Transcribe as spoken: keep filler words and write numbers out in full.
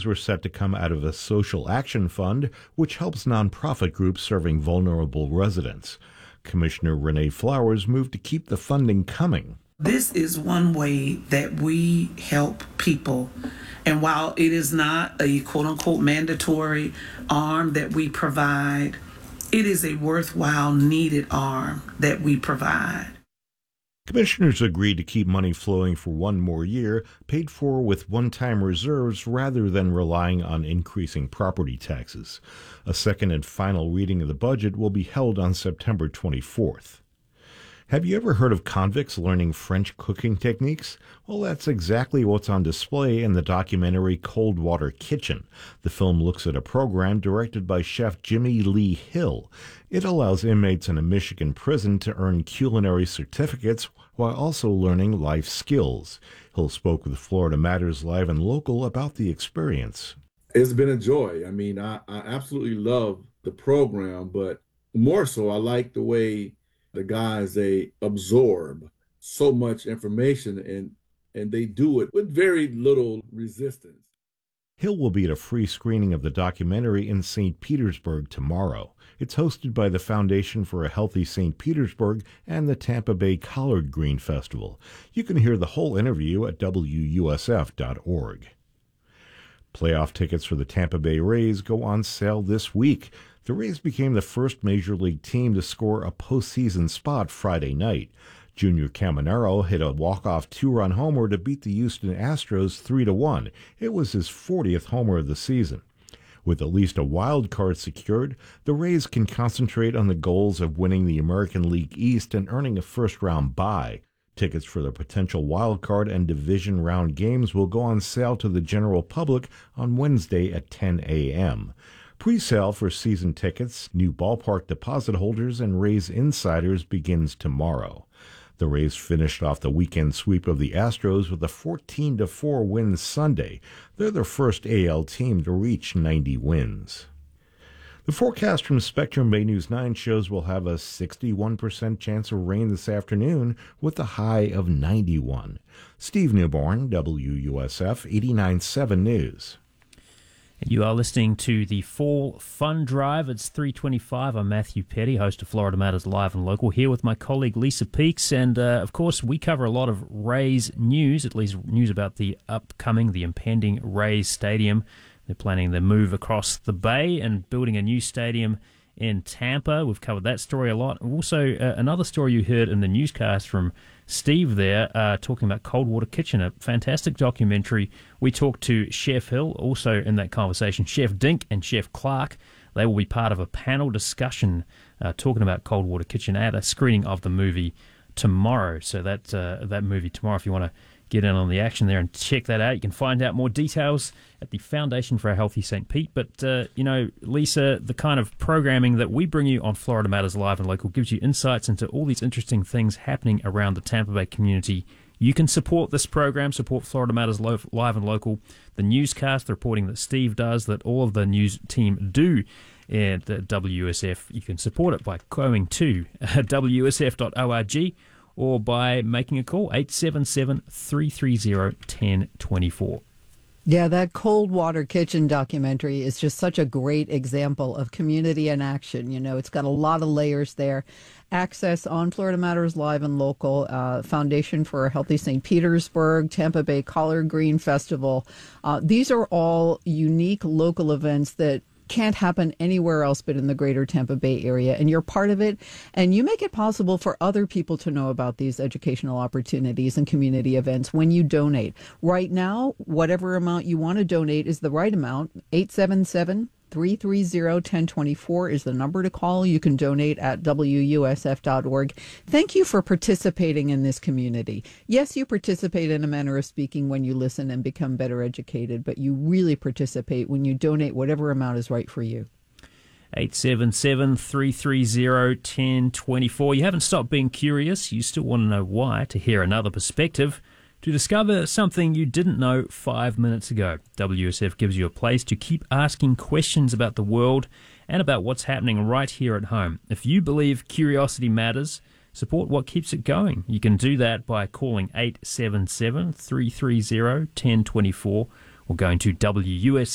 were set to come out of a social action fund, which helps nonprofit groups serving vulnerable residents. Commissioner Renee Flowers moved to keep the funding coming. This is one way that we help people. And while it is not a quote-unquote mandatory arm that we provide, it is a worthwhile, needed arm that we provide. Commissioners agreed to keep money flowing for one more year, paid for with one-time reserves rather than relying on increasing property taxes. A second and final reading of the budget will be held on September twenty-fourth. Have you ever heard of convicts learning French cooking techniques? Well, that's exactly what's on display in the documentary Cold Water Kitchen. The film looks at a program directed by chef Jimmy Lee Hill. It allows inmates in a Michigan prison to earn culinary certificates while also learning life skills. Hill spoke with Florida Matters Live and Local about the experience. It's been a joy. I mean, I, I absolutely love the program, but more so, I like the way the guys, they absorb so much information and and they do it with very little resistance. Hill will be at a free screening of the documentary in Saint Petersburg tomorrow. It's hosted by the Foundation for a Healthy Saint Petersburg and the Tampa Bay Collard Green Festival. You can hear the whole interview at W U S F dot org. Playoff tickets for the Tampa Bay Rays go on sale this week. The Rays became the first Major League team to score a postseason spot Friday night. Junior Caminero hit a walk-off two-run homer to beat the Houston Astros three to one. It was his fortieth homer of the season. With at least a wild card secured, the Rays can concentrate on the goals of winning the American League East and earning a first-round bye. Tickets for the potential wild card and division round games will go on sale to the general public on Wednesday at ten a.m. Pre-sale for season tickets, new ballpark deposit holders, and Rays insiders begins tomorrow. The Rays finished off the weekend sweep of the Astros with a fourteen to four win Sunday. They're the first A L team to reach ninety wins. The forecast from Spectrum Bay News nine shows we'll have a sixty-one percent chance of rain this afternoon with a high of ninety-one. Steve Newborn, W U S F eighty-nine point seven News. You are listening to the Fall Fun Drive. It's three twenty-five. I'm Matthew Petty, host of Florida Matters Live and Local, here with my colleague Lisa Peaks. And, uh, of course, we cover a lot of Rays news, at least news about the upcoming, the impending Rays Stadium. They're planning their move across the bay and building a new stadium in Tampa. We've covered that story a lot. Also, uh, another story you heard in the newscast from Steve there, uh, talking about Cold Water Kitchen, a fantastic documentary. We talked to Chef Hill, also in that conversation, Chef Dink and Chef Clark. They will be part of a panel discussion uh, talking about Cold Water Kitchen at a screening of the movie tomorrow. So that, uh, that movie tomorrow, if you want to get in on the action there and check that out. You can find out more details at the Foundation for a Healthy Saint Pete. But, uh, you know, Lisa, the kind of programming that we bring you on Florida Matters Live and Local gives you insights into all these interesting things happening around the Tampa Bay community. You can support this program, support Florida Matters Live and Local, the newscast, the reporting that Steve does, that all of the news team do at W U S F. You can support it by going to W U S F dot org or by making a call, eight seven seven, three three zero, one zero two four. Yeah, that Cold Water Kitchen documentary is just such a great example of community in action. You know, it's got a lot of layers there. Access on Florida Matters Live and Local, uh, Foundation for a Healthy Saint Petersburg, Tampa Bay Collard Green Festival. Uh, these are all unique local events that can't happen anywhere else but in the greater Tampa Bay area, and you're part of it, and you make it possible for other people to know about these educational opportunities and community events when you donate. Right now, whatever amount you want to donate is the right amount. Eight seven seven, three three zero, one zero two four is the number to call. You can donate at W U S F dot org. Thank you for participating in this community. Yes, you participate in a manner of speaking when you listen and become better educated, but you really participate when you donate whatever amount is right for you. eight seven seven, three three zero, one zero two four. You haven't stopped being curious. You still want to know why, to hear another perspective, to discover something you didn't know five minutes ago. W S F gives you a place to keep asking questions about the world and about what's happening right here at home. If you believe curiosity matters, support what keeps it going. You can do that by calling eight seven seven, three three zero, one zero two four or going to W U S